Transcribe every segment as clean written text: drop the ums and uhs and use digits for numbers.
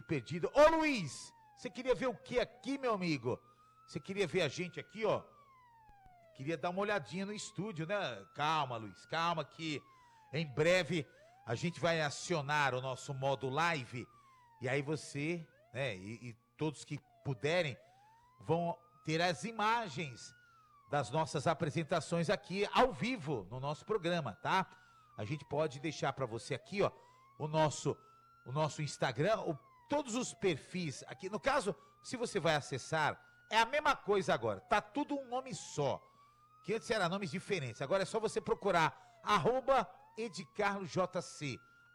perdido. Ô, Luiz, você queria ver o que aqui, meu amigo? Você queria ver a gente aqui, ó? Queria dar uma olhadinha no estúdio, né? Calma, Luiz, calma que em breve a gente vai acionar o nosso modo live e aí você, né, e todos que puderem vão ter as imagens das nossas apresentações aqui ao vivo no nosso programa, tá? A gente pode deixar para você aqui, ó, o nosso Instagram, todos os perfis aqui. No caso, se você vai acessar, é a mesma coisa agora. Tá tudo um nome só. Que antes era nomes diferentes. Agora é só você procurar @EdCarlosJC.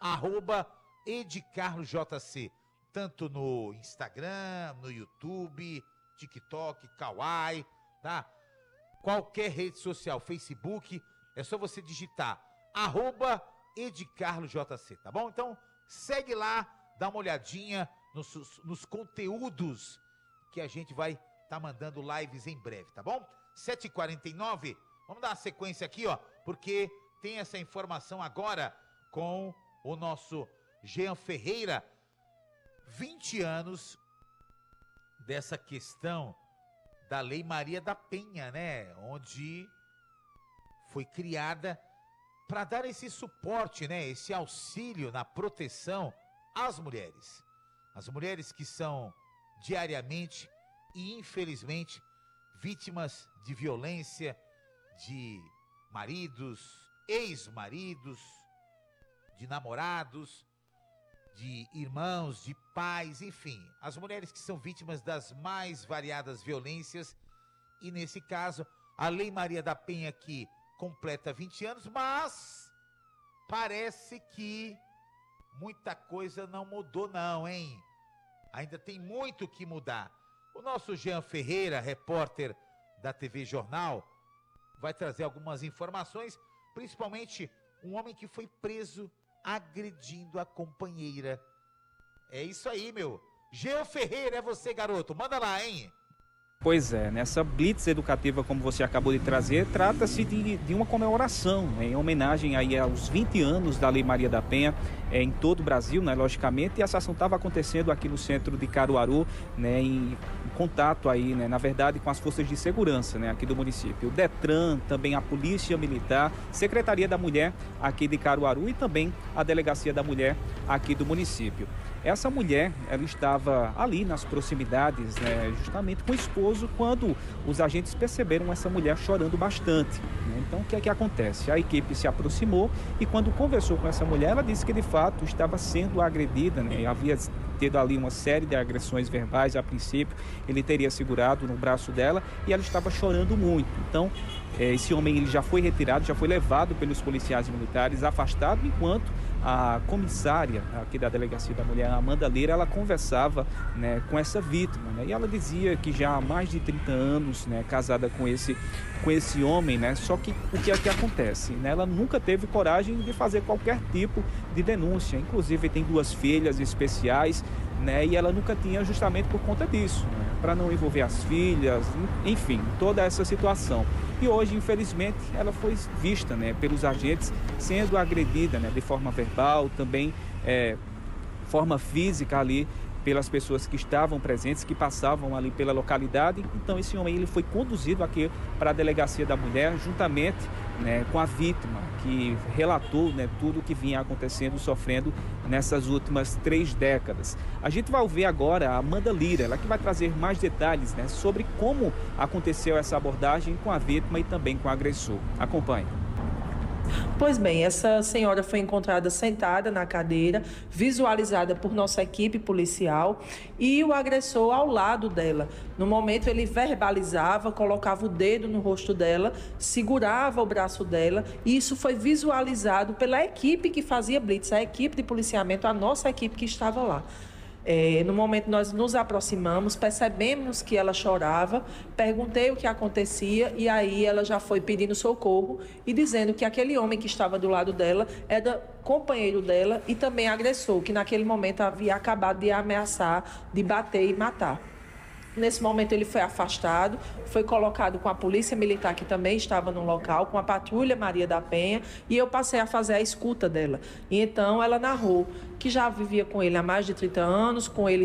@EdCarlosJC. Tanto no Instagram, no YouTube, TikTok, Kawaii, tá? Qualquer rede social, Facebook, é só você digitar @EdCarlosJC, tá bom? Então, segue lá, dá uma olhadinha nos conteúdos que a gente vai estar mandando lives em breve, tá bom? 7h49, vamos dar uma sequência aqui, ó, porque tem essa informação agora com o nosso Jean Ferreira. 20 anos dessa questão da Lei Maria da Penha, né? Onde foi criada para dar esse suporte, né? Esse auxílio na proteção às mulheres. As mulheres que são diariamente e infelizmente vítimas de violência de maridos, ex-maridos, de namorados, de irmãos, de pais, enfim, as mulheres que são vítimas das mais variadas violências. E nesse caso, a Lei Maria da Penha aqui completa 20 anos, mas parece que muita coisa não mudou não, hein? Ainda tem muito que mudar. O nosso Jean Ferreira, repórter da TV Jornal, vai trazer algumas informações, principalmente um homem que foi preso agredindo a companheira. É isso aí, meu. Jean Ferreira, é você, garoto. Manda lá, hein? Pois é, nessa blitz educativa, como você acabou de trazer, trata-se de uma comemoração, né, em homenagem aí aos 20 anos da Lei Maria da Penha, em todo o Brasil, né, logicamente, e essa ação estava acontecendo aqui no centro de Caruaru, né, em contato aí, né, na verdade, com as forças de segurança, né, aqui do município. O Detran, também a Polícia Militar, Secretaria da Mulher aqui de Caruaru e também a Delegacia da Mulher aqui do município. Essa mulher, ela estava ali nas proximidades, né, justamente com o esposo, quando os agentes perceberam essa mulher chorando bastante, né? Então, o que é que acontece? A equipe se aproximou e quando conversou com essa mulher, ela disse que de fato estava sendo agredida, né? Havia tido ali uma série de agressões verbais a princípio, ele teria segurado no braço dela e ela estava chorando muito. Então, esse homem ele já foi retirado, já foi levado pelos policiais militares, afastado, enquanto a comissária aqui da Delegacia da Mulher, Amanda Lira, ela conversava, né, com essa vítima, né, e ela dizia que já há mais de 30 anos, né, casada com esse homem, né, só que o que é que acontece, né, ela nunca teve coragem de fazer qualquer tipo de denúncia, inclusive tem 2 filhas especiais, né, e ela nunca tinha justamente por conta disso, né, para não envolver as filhas, enfim, toda essa situação. E hoje, infelizmente, ela foi vista, né, pelos agentes sendo agredida, né, de forma verbal, também forma física ali pelas pessoas que estavam presentes, que passavam ali pela localidade. Então esse homem ele foi conduzido aqui para a Delegacia da Mulher, juntamente, né, com a vítima, que relatou, né, tudo o que vinha acontecendo, sofrendo nessas últimas 3 décadas. A gente vai ouvir agora a Amanda Lira, ela que vai trazer mais detalhes, né, sobre como aconteceu essa abordagem com a vítima e também com o agressor. Acompanhe. Pois bem, essa senhora foi encontrada sentada na cadeira, visualizada por nossa equipe policial, e o agressor ao lado dela. No momento ele verbalizava, colocava o dedo no rosto dela, segurava o braço dela, e isso foi visualizado pela equipe que fazia blitz, a equipe de policiamento, a nossa equipe que estava lá. No momento nós nos aproximamos, percebemos que ela chorava, perguntei o que acontecia e aí ela já foi pedindo socorro e dizendo que aquele homem que estava do lado dela era companheiro dela e também agressor, que naquele momento havia acabado de ameaçar, de bater e matar. Nesse momento ele foi afastado, foi colocado com a Polícia Militar, que também estava no local, com a Patrulha Maria da Penha, e eu passei a fazer a escuta dela. E então ela narrou que já vivia com ele há mais de 30 anos, com ele